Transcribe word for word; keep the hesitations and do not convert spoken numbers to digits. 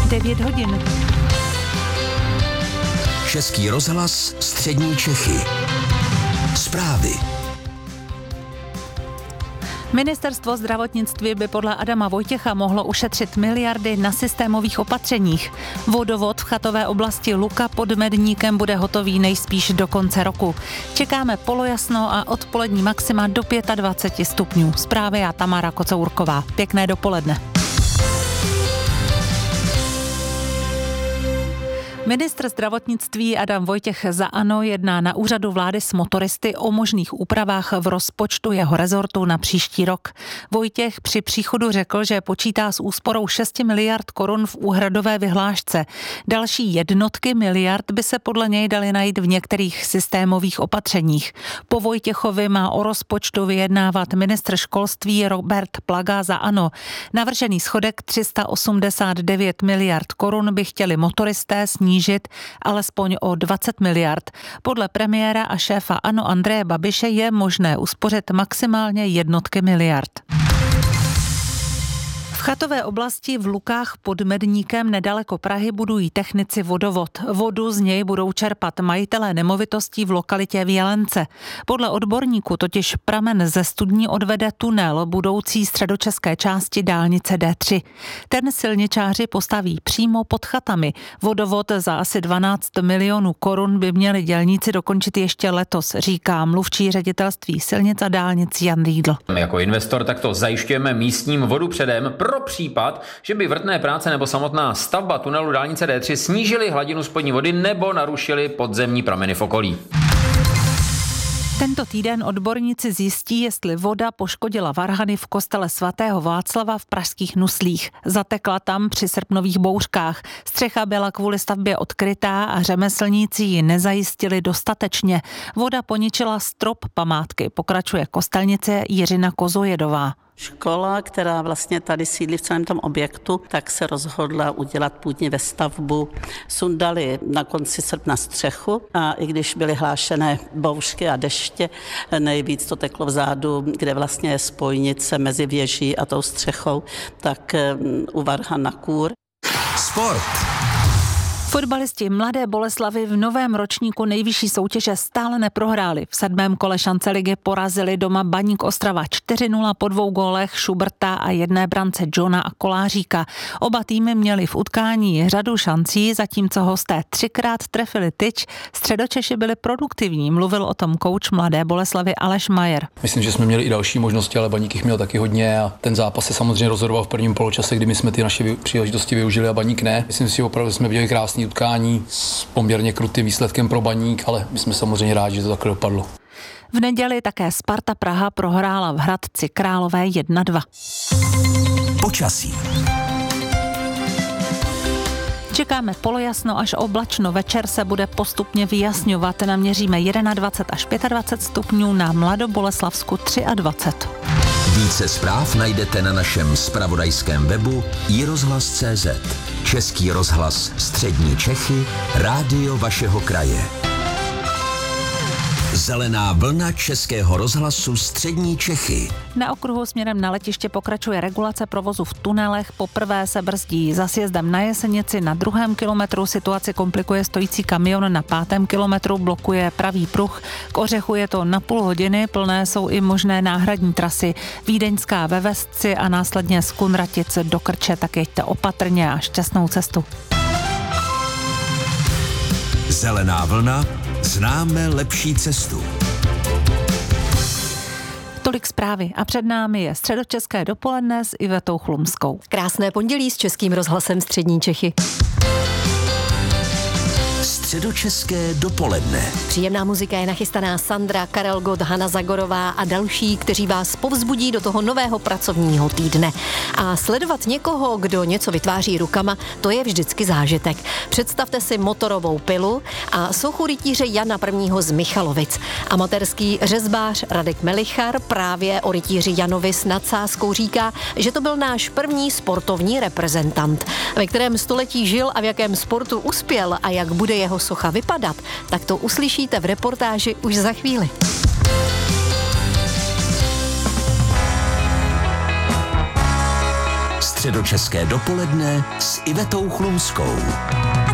devět hodin. Český rozhlas Střední Čechy. Zprávy. Ministerstvo zdravotnictví by podle Adama Vojtěcha mohlo ušetřit miliardy na systémových opatřeních. Vodovod v chatové oblasti Luka pod Medníkem bude hotový nejspíš do konce roku. Čekáme polojasno a odpolední maxima do dvacet pět stupňů. Zprávy a Tamara Kocourková. Pěkné dopoledne. Ministr zdravotnictví Adam Vojtěch za ANO jedná na úřadu vlády s motoristy o možných úpravách v rozpočtu jeho rezortu na příští rok. Vojtěch při příchodu řekl, že počítá s úsporou šest miliard korun v úhradové vyhlášce. Další jednotky miliard by se podle něj daly najít v některých systémových opatřeních. Po Vojtěchovi má o rozpočtu vyjednávat ministr školství Robert Plaga za ANO. Navržený schodek tři sta osmdesát devět miliard korun by chtěli motoristé snížit alespoň o dvacet miliard. Podle premiéra a šéfa ANO Andreje Babiše je možné uspořit maximálně jednotky miliard. V chatové oblasti v Lukách pod Medníkem nedaleko Prahy budují technici vodovod. Vodu z něj budou čerpat majitelé nemovitostí v lokalitě v Jelence. Podle odborníků totiž pramen ze studní odvede tunel budoucí středočeské části dálnice D tři. Ten silničáři postaví přímo pod chatami. Vodovod za asi dvanáct milionů korun by měli dělníci dokončit ještě letos, říká mluvčí ředitelství silnic a dálnic Jan Riedl. Jako investor takto zajišťujeme místním vodu předem pro případ, že by vrtné práce nebo samotná stavba tunelu dálnice D tři snížily hladinu spodní vody nebo narušily podzemní prameny v okolí. Tento týden odborníci zjistí, jestli voda poškodila varhany v kostele svatého Václava v pražských Nuslích. Zatekla tam při srpnových bouřkách. Střecha byla kvůli stavbě odkrytá a řemeslníci ji nezajistili dostatečně. Voda poničila strop památky, pokračuje kostelnice Jiřina Kozojedová. Škola, která vlastně tady sídlí v celém tom objektu, tak se rozhodla udělat půdní vestavbu. Sundali na konci srpna střechu a i když byly hlášené bouřky a deště, nejvíc to teklo vzadu, kde vlastně je spojnice mezi věží a tou střechou, tak u varhan na kůr. Sport. Fotbalisti Mladé Boleslavi v novém ročníku nejvyšší soutěže stále neprohráli. V sedmém kole šance ligy porazili doma Baník Ostrava čtyři nula po dvou gólech Šuberta a jedné brance Johna a Koláříka. Oba týmy měli v utkání řadu šancí, zatímco hosté třikrát trefili tyč. Středočeši byli produktivní, mluvil o tom kouč Mladé Boleslavy Aleš Majer. Myslím, že jsme měli i další možnosti, ale Baník jich měl taky hodně a ten zápas se samozřejmě rozhodoval v prvním poločase, kdy my jsme ty naše příležitosti využili a Baník ne. Myslím si, že opravdu jsme viděli krásný utkání s poměrně krutým výsledkem pro Baník, ale my jsme samozřejmě rádi, že to takhle dopadlo. V neděli také Sparta Praha prohrála v Hradci Králové jedna dva. Počasí. Čekáme polojasno až oblačno, večer se bude postupně vyjasňovat. Naměříme dvacet jedna až dvacet pět stupňů, na Mladoboleslavsku dvacet tři. Více zpráv najdete na našem zpravodajském webu i rozhlas tečka cé zet. Český rozhlas Střední Čechy, rádio vašeho kraje. Zelená vlna Českého rozhlasu Střední Čechy. Na okruhu směrem na letiště pokračuje regulace provozu v tunelech. Poprvé se brzdí za sjezdem na Jesenici, na druhém kilometru situaci komplikuje stojící kamion, na pátém kilometru blokuje pravý pruh. K Ořechu je to na půl hodiny, plné jsou i možné náhradní trasy. Vídeňská ve Vesci a následně z Kunratic do Krče, tak jeďte opatrně a šťastnou cestu. Zelená vlna, známe lepší cestu. Tolik zprávy a před námi je středočeské dopoledne s Ivetou Chlumskou. Krásné pondělí s Českým rozhlasem Střední Čechy. Středočeské dopoledne. Příjemná muzika je nachystaná Sandra, Karel Gott, Hana Zagorová a další, kteří vás povzbudí do toho nového pracovního týdne. A sledovat někoho, kdo něco vytváří rukama, to je vždycky zážitek. Představte si motorovou pilu a sochu rytíře Jana I. z Michalovic. Amatérský řezbář Radek Melichar právě o rytíři Janovi s nadsázkou říká, že to byl náš první sportovní reprezentant. Ve kterém století žil a v jakém sportu uspěl a jak bude jeho socha vypadat, tak to uslyšíte v reportáži už za chvíli. Středočeské dopoledne s Ivetou Chlumskou.